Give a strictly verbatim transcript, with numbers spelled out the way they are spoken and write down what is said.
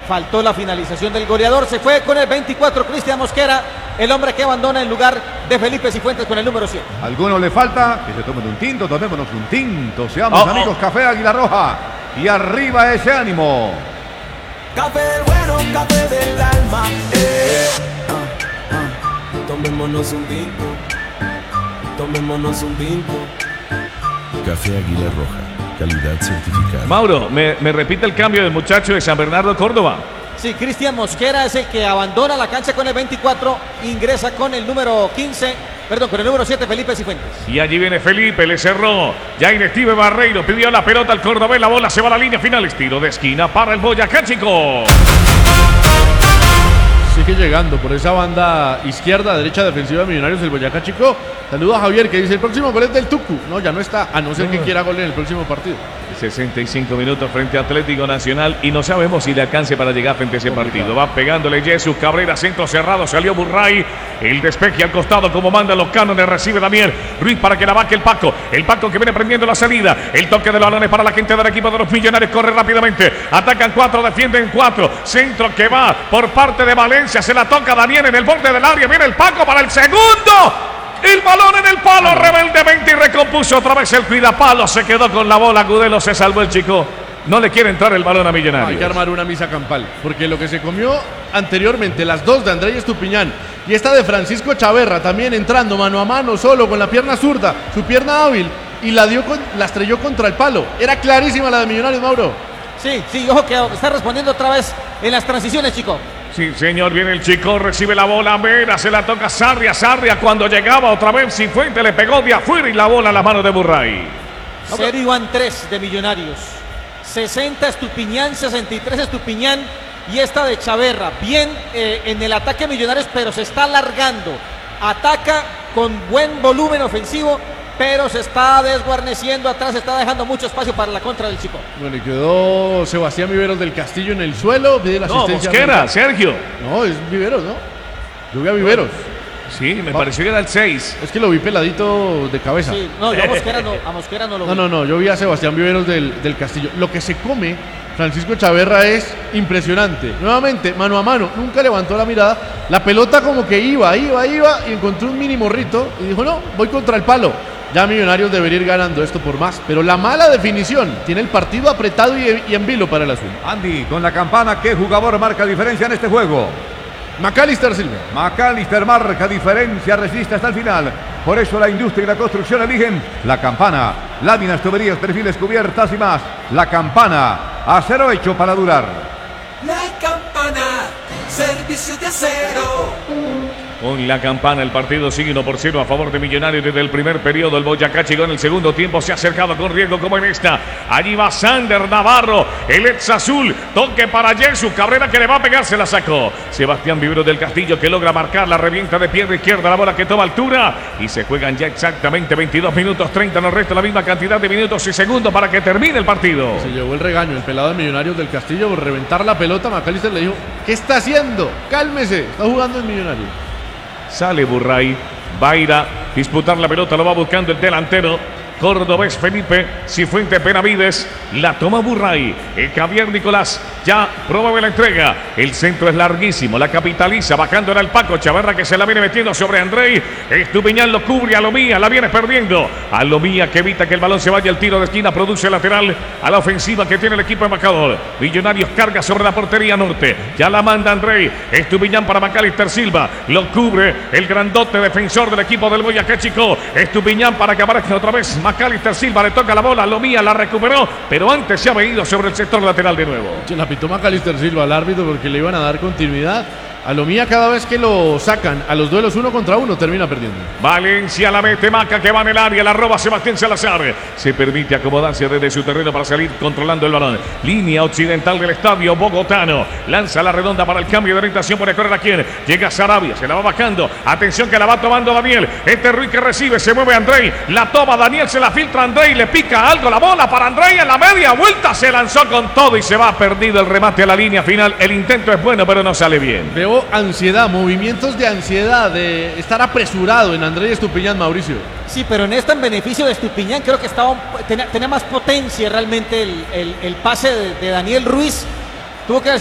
faltó la finalización del goleador. Se fue con el veinticuatro Cristian Mosquera, el hombre que abandona en lugar de Felipe Cifuentes con el número siete. ¿Alguno le falta? Que se tomen un tinto, tomémonos un tinto. Seamos Oh, amigos, oh. Café Águila Roja. Y arriba ese ánimo. Café bueno, café del alma. Eh. Ah, ah. Tomémonos un tinto. Tomémonos un tinto. Café Águila Roja, calidad certificada. Mauro, ¿me, me repite el cambio del muchacho de San Bernardo Córdoba? Sí, Cristian Mosquera es el que abandona la cancha con el veinticuatro, ingresa con el número quince, perdón, con el número siete, Felipe Cifuentes. Y allí viene Felipe, le cerró. Jair Steve Barreiro pidió la pelota al cordobés, la bola se va a la línea final. Tiro de esquina para el Boyacá Chico. Sigue llegando por esa banda izquierda, derecha defensiva de Millonarios el Boyacá Chico. Saludo a Javier que dice el próximo gol es del Tucu. No, ya no está, a no ser que quiera gol en el próximo partido. sesenta y cinco minutos frente a Atlético Nacional y no sabemos si le alcance para llegar frente a ese partido. Va pegándole Jesús Cabrera, centro cerrado, salió Burray. El despeje al costado como mandan los cánones, recibe Daniel Ruiz para que la vaque el Paco. El Paco que viene prendiendo la salida. El toque de los balones para la gente del equipo de los Millonarios, corre rápidamente. Atacan cuatro, defienden cuatro. Centro que va por parte de Valencia, se la toca Daniel en el borde del área. Viene el Paco para el segundo. El balón en el palo, rebeldemente y recompuso otra vez el cuidapalo. Se quedó con la bola, Gudelo se salvó el chico. No le quiere entrar el balón a Millonarios. Hay que armar una misa campal, porque lo que se comió anteriormente, las dos de Andrés Estupiñán y esta de Francisco Chaverra, también entrando mano a mano, solo con la pierna zurda, su pierna hábil, y la, dio con, la estrelló contra el palo. Era clarísima la de Millonarios, Mauro. Sí, sí, ojo que está respondiendo otra vez en las transiciones, Chico. Sí, señor, viene el chico, recibe la bola, Vera, se la toca Sarria, Sarria cuando llegaba otra vez Cifuentes le pegó de afuera y la bola a las manos de Burray. Cero y van tres de Millonarios. sesenta Estupiñán, sesenta y tres Estupiñán y esta de Chaverra. Bien eh, en el ataque Millonarios, pero se está alargando. Ataca con buen volumen ofensivo, pero se está desguarneciendo atrás, se está dejando mucho espacio para la contra del Chico. Bueno, y quedó Sebastián Viveros del Castillo en el suelo, pide la No, asistencia. Mosquera, Sergio. No, es Viveros, ¿no? Yo vi a Viveros. Sí, me pareció que era el seis. Es que lo vi peladito de cabeza. Sí, no, yo a Mosquera no, a Mosquera no lo vi. No, no, no, yo vi a Sebastián Viveros del, del Castillo. Lo que se come Francisco Chaverra es impresionante. Nuevamente, mano a mano, nunca levantó la mirada. La pelota como que iba, iba, iba y encontró un mini morrito y dijo, no, voy contra el palo. Ya Millonarios debería ir ganando esto por más. Pero la mala definición tiene el partido apretado y, y en vilo para el azul. Andy, con la campana, ¿qué jugador marca diferencia en este juego? Macalister Silva. Macalister marca diferencia, resiste hasta el final. Por eso la industria y la construcción eligen la campana. Láminas, tuberías, perfiles, cubiertas y más. La campana, acero hecho para durar. La campana, servicio de acero. Con la campana el partido sigue uno por cero a favor de Millonarios desde el primer periodo. El Boyacá Chico en el segundo tiempo se ha acercado con riesgo como en esta. Allí va Sander Navarro, el ex azul. Toque para Jesús Cabrera que le va a pegar, se la sacó. Sebastián Viveros del Castillo que logra marcar la revienta de pierna izquierda. La bola que toma altura y se juegan ya exactamente veintidós minutos treinta. Nos resta la misma cantidad de minutos y segundos para que termine el partido. Se llevó el regaño el pelado de Millonarios del Castillo por reventar la pelota. Macalister le dijo, ¿qué está haciendo? Cálmese, está jugando en Millonarios. Sale Burray, va a ir a disputar la pelota, lo va buscando el delantero cordobés Felipe Cifuentes Benavides, la toma Burray, el Javier Nicolás ya promueve la entrega, el centro es larguísimo, la capitaliza, bajando era el Paco Chaverra que se la viene metiendo sobre Andrei, Estupiñán lo cubre a Lomía, la viene perdiendo, a Lomía que evita que el balón se vaya, el tiro de esquina produce lateral a la ofensiva que tiene el equipo embajador. Millonarios carga sobre la portería norte, ya la manda Andrei, Estupiñán para Macalister Silva, lo cubre el grandote defensor del equipo del Boyacá Chico, Estupiñán para que aparezca otra vez Macalister Silva, le toca la bola, Lomía la recuperó, pero antes se ha venido sobre el sector lateral de nuevo. Se la pitó Macalister Silva al árbitro porque le iban a dar continuidad. A Lomía cada vez que lo sacan a los duelos uno contra uno termina perdiendo. Valencia la mete, Maca que va en el área, la roba Sebastián Salazar. Se permite acomodarse desde su terreno para salir controlando el balón. Línea occidental del estadio bogotano. Lanza la redonda para el cambio de orientación. Puede correr a quien. Llega Sarabia, se la va bajando. Atención que la va tomando Daniel. Este Ruiz que recibe, se mueve Andrei. La toma Daniel, se la filtra Andrei. Le pica algo la bola para Andrei en la media vuelta. Se lanzó con todo y se va perdido el remate a la línea final. El intento es bueno, pero no sale bien. Veo ansiedad, movimientos de ansiedad, de estar apresurado en Andrés Estupiñán, Mauricio. Sí, pero en esta en beneficio de Estupiñán creo que estaba tenía, tenía más potencia realmente el, el, el pase de, de Daniel Ruiz. Tuvo que